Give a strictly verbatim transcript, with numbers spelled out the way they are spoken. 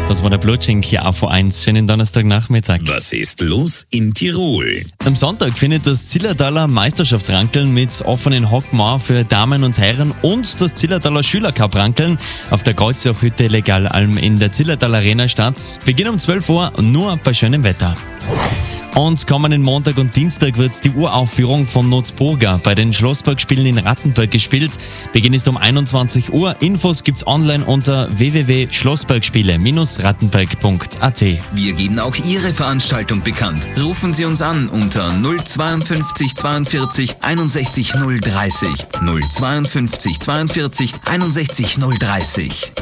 Das war der Blutschink hier A V eins. Schönen Donnerstagnachmittag. Was ist los in Tirol? Am Sonntag findet das Zillertaler Meisterschaftsrankeln mit offenen Hockmauer für Damen und Herren und das Zillertaler Schülercup-Rankeln auf der Kreuzauchhütte Legalalm in der Zillertaler Arena statt. Beginn um zwölf Uhr, nur bei schönem Wetter. Und kommenden Montag und Dienstag wird die Uraufführung von Nozburger bei den Schlossbergspielen in Rattenberg gespielt. Beginn ist um einundzwanzig Uhr. Infos gibt's online unter w w w punkt schlossbergspiele Bindestrich rattenberg punkt a t. Wir geben auch Ihre Veranstaltung bekannt. Rufen Sie uns an unter null zweiundfünfzig zweiundvierzig einundsechzig null dreißig. null zweiundfünfzig zweiundvierzig einundsechzig null dreißig.